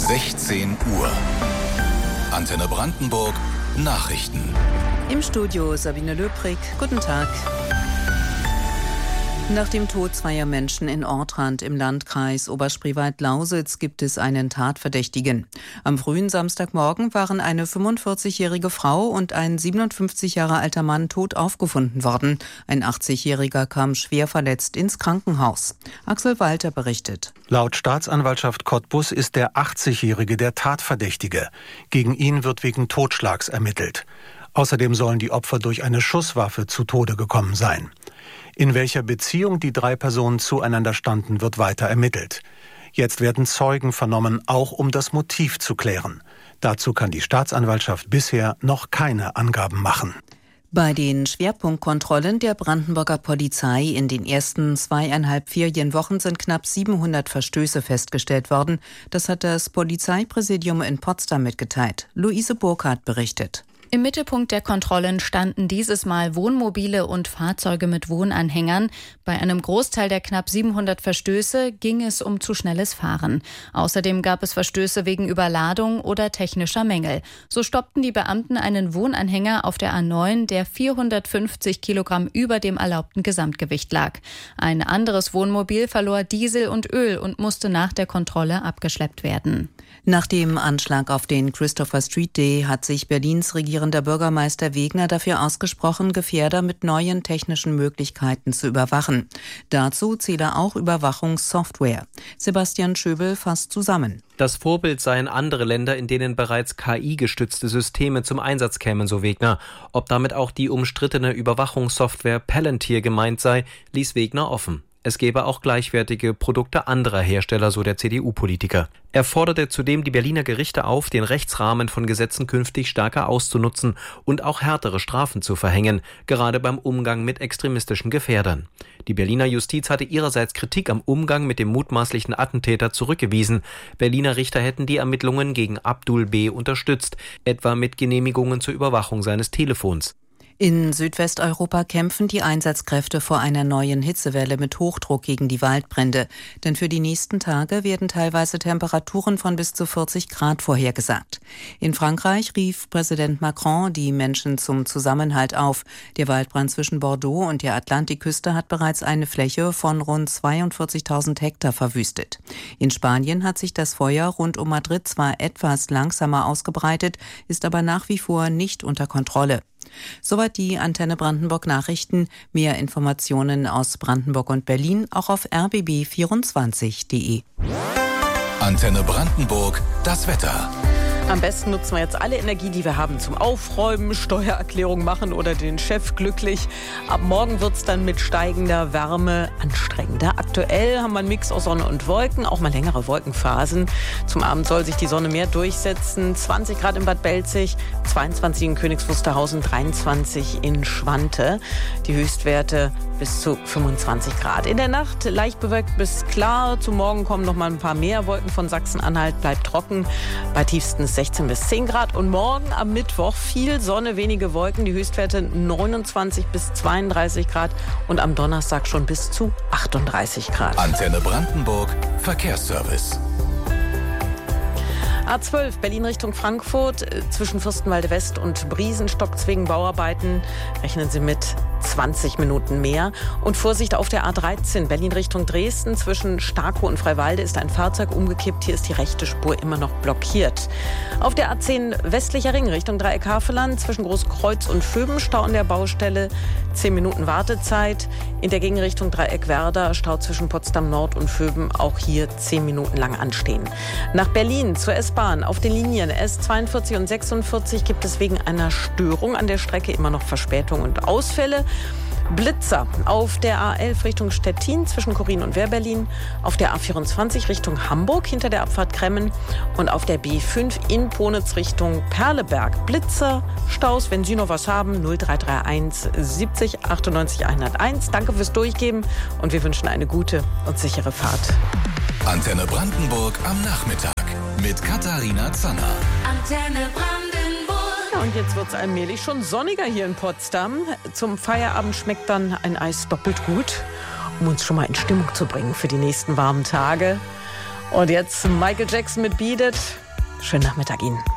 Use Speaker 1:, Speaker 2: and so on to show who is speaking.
Speaker 1: 16 Uhr. Antenne Brandenburg Nachrichten.
Speaker 2: Im Studio Sabine Löbrig. Guten Tag. Nach dem Tod zweier Menschen in Ortrand im Landkreis Oberspreewald-Lausitz gibt es einen Tatverdächtigen. Am frühen Samstagmorgen waren eine 45-jährige Frau und ein 57 Jahre alter Mann tot aufgefunden worden. Ein 80-Jähriger kam schwer verletzt ins Krankenhaus. Axel Walter berichtet.
Speaker 3: Laut Staatsanwaltschaft Cottbus ist der 80-Jährige der Tatverdächtige. Gegen ihn wird wegen Totschlags ermittelt. Außerdem sollen die Opfer durch eine Schusswaffe zu Tode gekommen sein. In welcher Beziehung die drei Personen zueinander standen, wird weiter ermittelt. Jetzt werden Zeugen vernommen, auch um das Motiv zu klären. Dazu kann die Staatsanwaltschaft bisher noch keine Angaben machen.
Speaker 2: Bei den Schwerpunktkontrollen der Brandenburger Polizei in den ersten 2,5 Ferienwochen sind knapp 700 Verstöße festgestellt worden. Das hat das Polizeipräsidium in Potsdam mitgeteilt. Luise Burkhardt berichtet.
Speaker 4: Im Mittelpunkt der Kontrollen standen dieses Mal Wohnmobile und Fahrzeuge mit Wohnanhängern. Bei einem Großteil der knapp 700 Verstöße ging es um zu schnelles Fahren. Außerdem gab es Verstöße wegen Überladung oder technischer Mängel. So stoppten die Beamten einen Wohnanhänger auf der A9, der 450 Kilogramm über dem erlaubten Gesamtgewicht lag. Ein anderes Wohnmobil verlor Diesel und Öl und musste nach der Kontrolle abgeschleppt werden.
Speaker 2: Nach dem Anschlag auf den Christopher Street Day hat sich Berlins regierender Bürgermeister Wegner dafür ausgesprochen, Gefährder mit neuen technischen Möglichkeiten zu überwachen. Dazu zähle auch Überwachungssoftware. Sebastian Schöbel fasst zusammen.
Speaker 5: Das Vorbild seien andere Länder, in denen bereits KI-gestützte Systeme zum Einsatz kämen, so Wegner. Ob damit auch die umstrittene Überwachungssoftware Palantir gemeint sei, ließ Wegner offen. Es gäbe auch gleichwertige Produkte anderer Hersteller, so der CDU-Politiker. Er forderte zudem die Berliner Gerichte auf, den Rechtsrahmen von Gesetzen künftig stärker auszunutzen und auch härtere Strafen zu verhängen, gerade beim Umgang mit extremistischen Gefährdern. Die Berliner Justiz hatte ihrerseits Kritik am Umgang mit dem mutmaßlichen Attentäter zurückgewiesen. Berliner Richter hätten die Ermittlungen gegen Abdul B. unterstützt, etwa mit Genehmigungen zur Überwachung seines Telefons.
Speaker 2: In Südwesteuropa kämpfen die Einsatzkräfte vor einer neuen Hitzewelle mit Hochdruck gegen die Waldbrände. Denn für die nächsten Tage werden teilweise Temperaturen von bis zu 40 Grad vorhergesagt. In Frankreich rief Präsident Macron die Menschen zum Zusammenhalt auf. Der Waldbrand zwischen Bordeaux und der Atlantikküste hat bereits eine Fläche von rund 42.000 Hektar verwüstet. In Spanien hat sich das Feuer rund um Madrid zwar etwas langsamer ausgebreitet, ist aber nach wie vor nicht unter Kontrolle. Soweit die Antenne Brandenburg Nachrichten. Mehr Informationen aus Brandenburg und Berlin auch auf rbb24.de.
Speaker 1: Antenne Brandenburg, das Wetter.
Speaker 6: Am besten nutzen wir jetzt alle Energie, die wir haben, zum Aufräumen, Steuererklärung machen oder den Chef glücklich. Ab morgen wird es dann mit steigender Wärme anstrengender. Aktuell haben wir einen Mix aus Sonne und Wolken, auch mal längere Wolkenphasen. Zum Abend soll sich die Sonne mehr durchsetzen. 20 Grad in Bad Belzig, 22 in Königs Wusterhausen, 23 in Schwante. Die Höchstwerte bis zu 25 Grad. In der Nacht leicht bewölkt bis klar. Zum Morgen kommen noch mal ein paar mehr Wolken von Sachsen-Anhalt. Bleibt trocken. Bei tiefstens 16 bis 10 Grad. Und morgen am Mittwoch viel Sonne, wenige Wolken. Die Höchstwerte 29 bis 32 Grad. Und am Donnerstag schon bis zu 38 Grad.
Speaker 1: Antenne Brandenburg, Verkehrsservice.
Speaker 6: A12 Berlin Richtung Frankfurt, zwischen Fürstenwalde West und Briesen stoppt's wegen Bauarbeiten. Rechnen Sie mit 20 Minuten mehr. Und Vorsicht auf der A13 Berlin Richtung Dresden, zwischen Starkow und Freiwalde ist ein Fahrzeug umgekippt. Hier ist die rechte Spur immer noch blockiert. Auf der A10 westlicher Ring Richtung Dreieck Havelland, zwischen Großkreuz und Vöben Stau an der Baustelle. 10 Minuten Wartezeit. In der Gegenrichtung Dreieck Werder Stau zwischen Potsdam Nord und Vöben, auch hier 10 Minuten lang anstehen. Nach Berlin zur S-Bahn auf den Linien S42 und 46 gibt es wegen einer Störung an der Strecke immer noch Verspätungen und Ausfälle. Blitzer auf der A11 Richtung Stettin zwischen Korin und Wehrberlin, auf der A24 Richtung Hamburg hinter der Abfahrt Kremmen und auf der B5 in Ponitz Richtung Perleberg. Blitzer, Staus, wenn Sie noch was haben, 0331 70 98 101. Danke fürs Durchgeben und wir wünschen eine gute und sichere Fahrt.
Speaker 1: Antenne Brandenburg am Nachmittag mit Katharina Zanner.
Speaker 7: Antenne Brandenburg.
Speaker 6: Und jetzt wird es allmählich schon sonniger hier in Potsdam. Zum Feierabend schmeckt dann ein Eis doppelt gut, um uns schon mal in Stimmung zu bringen für die nächsten warmen Tage. Und jetzt Michael Jackson mit Beat It. Schönen Nachmittag Ihnen.